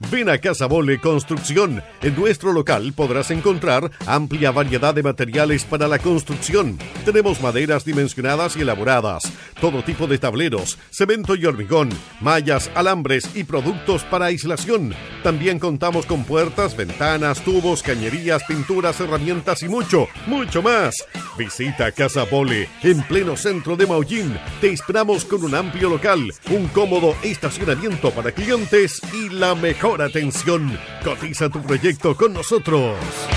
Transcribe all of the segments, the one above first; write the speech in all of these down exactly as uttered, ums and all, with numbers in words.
Ven a Casa Bole Construcción. En nuestro local podrás encontrar amplia variedad de materiales para la construcción. Tenemos maderas dimensionadas y elaboradas, todo tipo de tableros, cemento y hormigón, mallas, alambres y productos para aislación. También contamos con puertas, ventanas, tubos, cañerías, pinturas, herramientas y mucho, mucho más. Visita Casa Bole en pleno centro de Maullín. Te esperamos con un amplio local, un cómodo estacionamiento para clientes y la mejor atención. Cotiza tu proyecto con nosotros.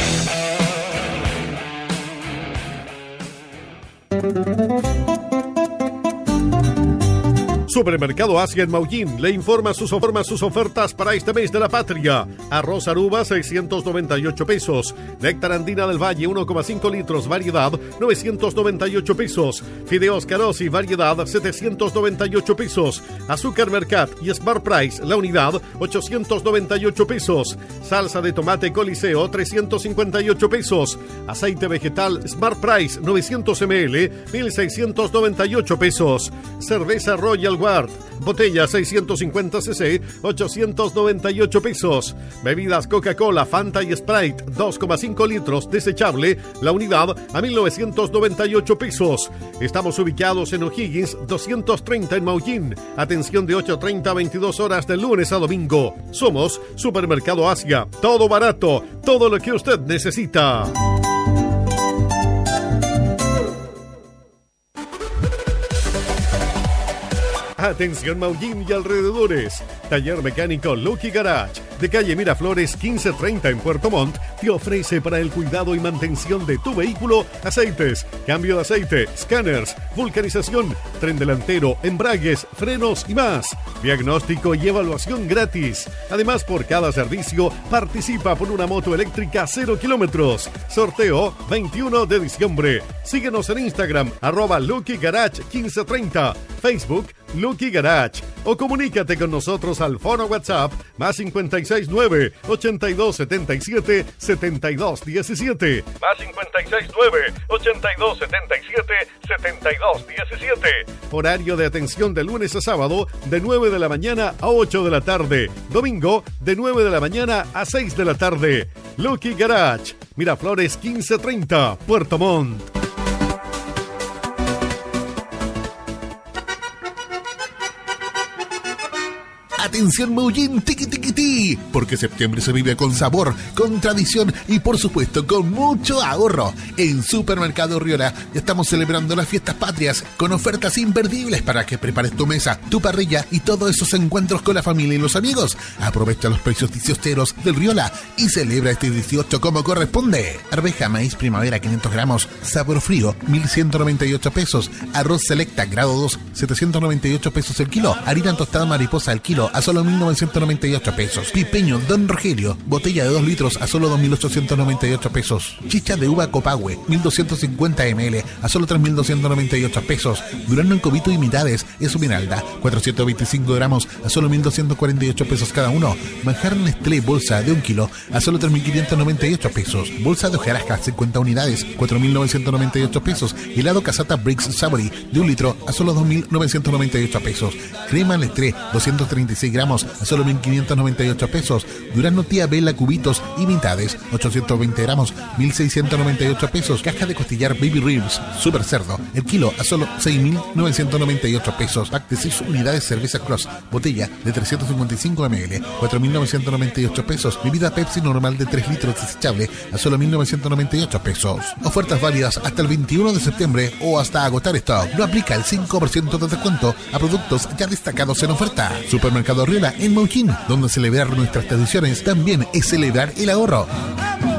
Supermercado Asia en Maullín le informa sus, informa sus ofertas para este mes de la patria. Arroz Aruba, seiscientos noventa y ocho pesos. Néctar Andina del Valle, uno coma cinco litros, variedad, novecientos noventa y ocho pesos. Fideos Carosi, variedad, setecientos noventa y ocho pesos. Azúcar Mercat y Smart Price, la unidad, ochocientos noventa y ocho pesos. Salsa de tomate Coliseo, trescientos cincuenta y ocho pesos. Aceite vegetal Smart Price, novecientos mililitros, mil seiscientos noventa y ocho pesos. Cerveza Royal Guard, botella seiscientos cincuenta centilitros, ochocientos noventa y ocho pesos. Bebidas Coca-Cola, Fanta y Sprite, dos coma cinco litros, desechable, la unidad a mil novecientos noventa y ocho pesos. Estamos ubicados en O'Higgins doscientos treinta en Maullín. Atención de ocho treinta a veintidós horas de lunes a domingo. Somos Supermercado Asia. Todo barato, todo lo que usted necesita. Atención Maullín y alrededores. Taller mecánico Lucky Garage, de calle Miraflores quince treinta en Puerto Montt, te ofrece para el cuidado y mantención de tu vehículo aceites, cambio de aceite, scanners, vulcanización, tren delantero, embragues, frenos y más. Diagnóstico y evaluación gratis. Además, por cada servicio participa por una moto eléctrica cero kilómetros. Sorteo veintiuno de diciembre. Síguenos en Instagram, arroba Lucky Garage quince treinta, Facebook Lucky Garage, o comunícate con nosotros al fono WhatsApp más cincuenta y seis nueve, ochenta y dos setenta y siete, setenta y dos diecisiete, más cincuenta y seis nueve, ochenta y dos setenta y siete, setenta y dos diecisiete. Horario de atención de lunes a sábado de nueve de la mañana a ocho de la tarde, domingo de nueve de la mañana a seis de la tarde. Lucky Garage, Miraflores quince treinta, Puerto Montt. Atención Maullín, tiqui tiqui ti, porque septiembre se vive con sabor, con tradición y por supuesto con mucho ahorro. En Supermercado Riola ya estamos celebrando las fiestas patrias con ofertas imperdibles para que prepares tu mesa, tu parrilla y todos esos encuentros con la familia y los amigos. Aprovecha los precios dieciocheros del Riola y celebra este dieciocho como corresponde. Arveja maíz primavera quinientos gramos, sabor frío mil ciento noventa y ocho pesos. Arroz Selecta grado dos, setecientos noventa y ocho pesos el kilo. Harina tostada mariposa al kilo a solo mil novecientos noventa y ocho pesos. Pipeño Don Rogelio, botella de dos litros a solo dos mil ochocientos noventa y ocho pesos. Chicha de uva Copahue, mil doscientos cincuenta mililitros a solo tres mil doscientos noventa y ocho pesos. Durazno en cubito y mitades, Esmeralda, cuatrocientos veinticinco gramos a solo mil doscientos cuarenta y ocho pesos cada uno. Manjar Nestlé bolsa de un kilo a solo tres mil quinientos noventa y ocho pesos. Bolsa de hojarasca cincuenta unidades, cuatro mil novecientos noventa y ocho pesos. Helado Casata Bricks Savory de un litro a solo dos mil novecientos noventa y ocho pesos. Crema Nestlé doscientos treinta y seis gramos a solo mil quinientos noventa y ocho pesos. Durazno Tía Bella cubitos y mitades, ochocientos veinte gramos, mil seiscientos noventa y ocho pesos. Caja de costillar Baby Ribs Super Cerdo, el kilo a solo seis mil novecientos noventa y ocho pesos. Pack de seis unidades cerveza Cross, botella de trescientos cincuenta y cinco mililitros, cuatro mil novecientos noventa y ocho pesos. Bebida Pepsi normal de tres litros desechable a solo mil novecientos noventa y ocho pesos. Ofertas válidas hasta el veintiuno de septiembre o hasta agotar stock. No aplica el cinco por ciento de descuento a productos ya destacados en oferta. Supermercado Riola en Maullín, donde celebrar nuestras tradiciones también es celebrar el ahorro.